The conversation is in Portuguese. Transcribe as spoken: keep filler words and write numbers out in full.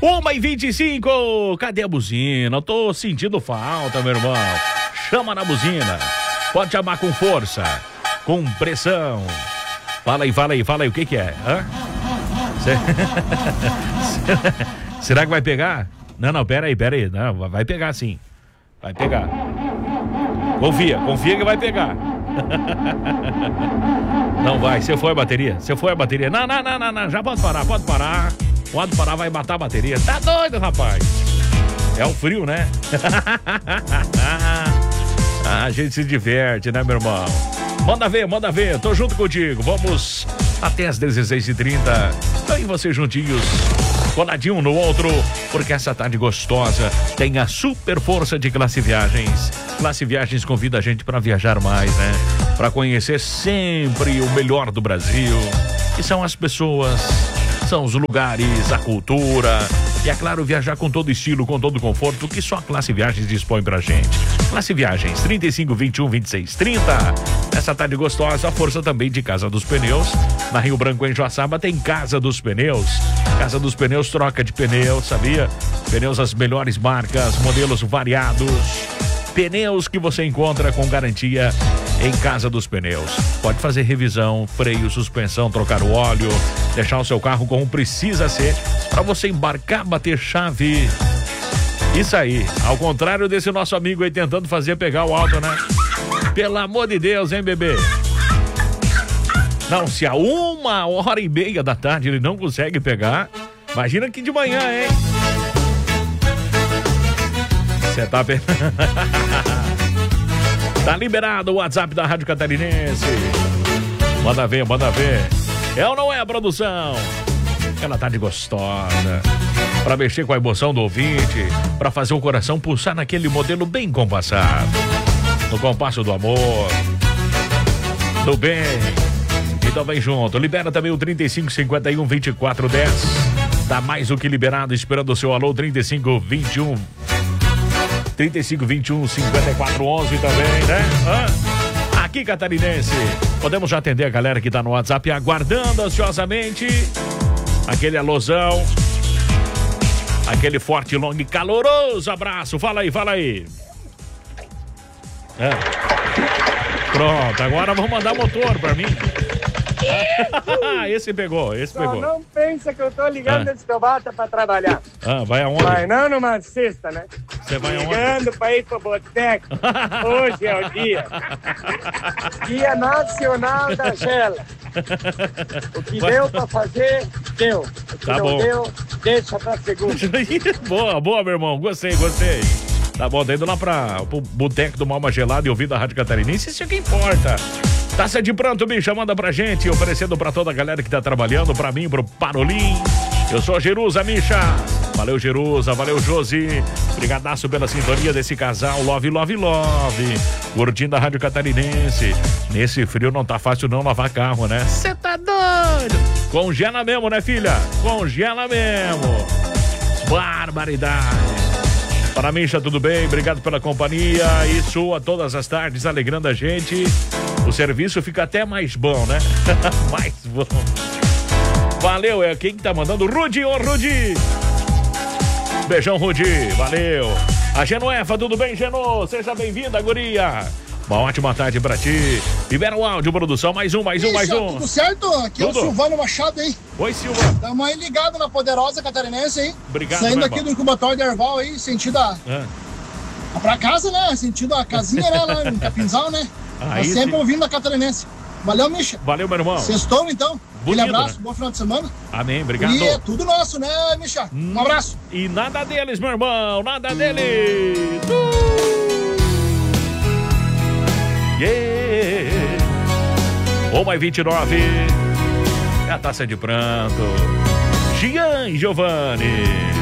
uma e vinte e cinco, cadê a buzina? Eu tô sentindo falta, meu irmão. Chama na buzina. Pode chamar com força, com pressão. Fala aí, fala aí, fala aí, o que que é? Hã? Cê... Será que vai pegar? Não, não, pera aí, pera aí. Não, vai pegar sim. Vai pegar. Confia, confia que vai pegar. Não vai, você foi a bateria. Você foi a bateria. Não, não, não, não, não. Já pode parar, pode parar. Pode parar, vai matar a bateria. Tá doido, rapaz. É o frio, né? A gente se diverte, né, meu irmão? Manda ver, manda ver. Tô junto contigo. Vamos até as dezesseis e trinta. Eu e você juntinhos, coladinho um no outro, porque essa tarde gostosa tem a super força de Classe Viagens. Classe Viagens convida a gente para viajar mais, né? Para conhecer sempre o melhor do Brasil. E são as pessoas, são os lugares, a cultura. E é claro, viajar com todo estilo, com todo conforto, que só a Classe Viagens dispõe pra gente. Classe Viagens, trinta e cinco, vinte e um, vinte e seis, trinta. Essa tarde gostosa, a força também de Casa dos Pneus. Na Rio Branco, em Joaçaba, tem Casa dos Pneus. Casa dos Pneus, troca de pneus, sabia? Pneus as melhores marcas, modelos variados. Pneus que você encontra com garantia em Casa dos Pneus. Pode fazer revisão, freio, suspensão, trocar o óleo, deixar o seu carro como precisa ser, para você embarcar, bater chave. Isso aí, ao contrário desse nosso amigo aí tentando fazer pegar o auto, né? Pelo amor de Deus, hein, bebê? Não, se a uma hora e meia da tarde ele não consegue pegar, imagina que de manhã, hein? Você tá pe... Tá liberado o WhatsApp da Rádio Catarinense. Manda ver, manda ver. É ou não é a produção? Aquela tarde gostosa. Pra mexer com a emoção do ouvinte. Pra fazer o coração pulsar naquele modelo bem compassado. No compasso do amor. Do bem. Então vem junto. Libera também o trinta e cinco, cinquenta e um, vinte e quatro, dez. Tá mais do que liberado, esperando o seu alô. trinta e cinco, vinte e um. trinta e cinco, vinte e um, cinquenta e quatro, onze também, né? Ah, aqui, Catarinense. Podemos já atender a galera que tá no WhatsApp aguardando ansiosamente aquele alôzão, aquele forte, longo e caloroso abraço. Fala aí, fala aí. É. Pronto, agora vamos mandar motor pra mim. Esse pegou, esse Só pegou. Não pensa que eu tô ligando Ah. esse teu bata pra trabalhar. Ah, vai aonde? Vai não numa sexta, né? Você vai aonde? Ligando pra ir pro boteco. Hoje é o dia. Dia Nacional da Gela. O que Vai. deu pra fazer, deu. O que Tá não bom. deu, deixa pra segunda. Boa, boa, meu irmão. Gostei, gostei. Tá bom, tá indo lá pra, pro boteco do Malma Gelado e ouvindo a Rádio Catarinense. Isso é o que importa. Taça de pranto, bicha, manda pra gente, oferecendo pra toda a galera que tá trabalhando, pra mim, pro Parolim. Eu sou a Jerusa, Misha. Valeu, Jerusa, valeu, Josi. Brigadaço pela sintonia desse casal, love, love, love. Curtindo a Rádio Catarinense. Nesse frio não tá fácil não lavar carro, né? Cê tá doido? Congela mesmo, né, filha? Congela mesmo. Barbaridade. Para Misha, tudo bem? Obrigado pela companhia. Isso a todas as tardes, alegrando a gente. O serviço fica até mais bom, né? Mais bom. Valeu, é quem que tá mandando? Rudy, ô Rudy! Beijão, Rudy, valeu. A Genoefa, tudo bem, Geno? Seja bem-vinda, guria. Uma ótima tarde pra ti. Libera o áudio, produção. Mais um, mais um, Isso, mais um. Tudo certo? Aqui Tudo. é o Silvano Machado, hein? Oi, Silva. Estamos aí ligado na Poderosa Catarinense, hein? Obrigado, Saindo meu aqui irmão. do incubatório de Erval aí, sentido a... Ah. pra casa, né? Sentido a casinha, né? Lá em Capinzal, né? Aí Mas sempre sim. ouvindo a Catarinense. Valeu, Misha. Valeu, meu irmão. Sextou, então. Aquele Bonito, abraço, né? bom final de semana. Amém, obrigado. E é tudo nosso, né, Misha? Um abraço. E nada deles, meu irmão, nada deles. Uh! Yeah! uma e vinte e nove. É a taça de pranto. Gian e Giovanni.